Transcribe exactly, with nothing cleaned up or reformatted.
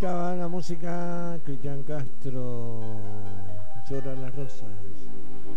estaba la música, Cristian Castro, Llora las rosas.